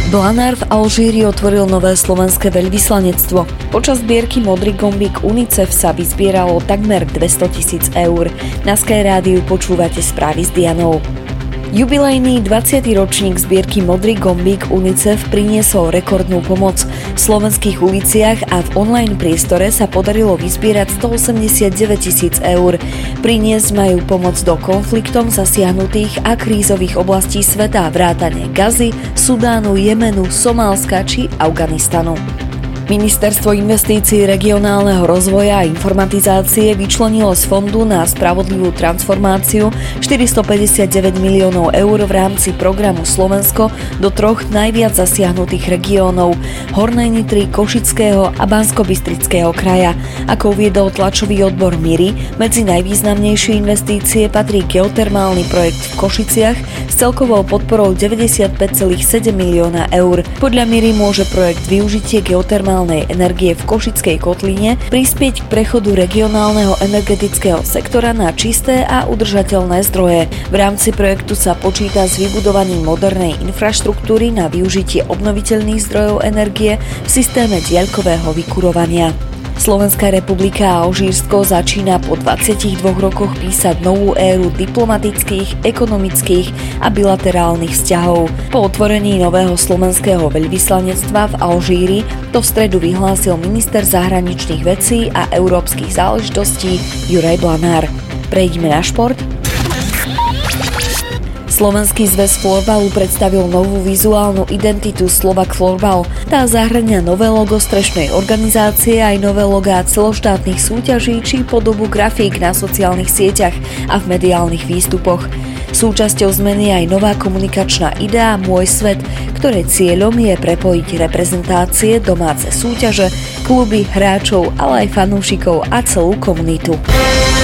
Blanár v Alžíri otvoril nové slovenské veľvyslanectvo. Počas zbierky Modrý gombík UNICEF sa vyzbieralo takmer 200 000 eur. Na Sky Rádiu počúvate správy s Dianou. Jubilejný 20. ročník zbierky Modrý gombík UNICEF priniesol rekordnú pomoc. V slovenských uliciach a v online priestore sa podarilo vyzbierať 189 000 eur. Priniesť majú pomoc do konfliktom zasiahnutých a krízových oblastí sveta vrátane Gazy, Sudánu, Jemenu, Somálska či Afganistanu. Ministerstvo investícií, regionálneho rozvoja a informatizácie vyčlenilo z Fondu na spravodlivú transformáciu 459 miliónov eur v rámci programu Slovensko do troch najviac zasiahnutých regiónov Hornej Nitry, Košického a Banskobystrického kraja. Ako uviedol tlačový odbor MIRI, medzi najvýznamnejšie investície patrí geotermálny projekt v Košiciach s celkovou podporou 95,7 milióna eur. Podľa MIRI môže projekt využitie geotermálnej energie v Košickej kotline prispieť k prechodu regionálneho energetického sektora na čisté a udržateľné zdroje. V rámci projektu sa počíta s vybudovaním modernej infraštruktúry na využitie obnoviteľných zdrojov energie v systéme diaľkového vykurovania. Slovenská republika a Alžírsko začína po 22 rokoch písať novú éru diplomatických, ekonomických a bilaterálnych vzťahov. Po otvorení nového slovenského veľvyslanectva v Alžíri to v stredu vyhlásil minister zahraničných vecí a európskych záležitostí Juraj Blanár. Prejdime na šport. Slovenský zväz florbalu predstavil novú vizuálnu identitu Slovak Florbal. Tá zahŕňa nové logo strešnej organizácie aj nové logá celoštátnych súťaží či podobu grafík na sociálnych sieťach a v mediálnych výstupoch. Súčasťou zmeny je aj nová komunikačná idea Môj svet, ktorej cieľom je prepojiť reprezentácie, domáce súťaže, kluby, hráčov, ale aj fanúšikov a celú komunitu.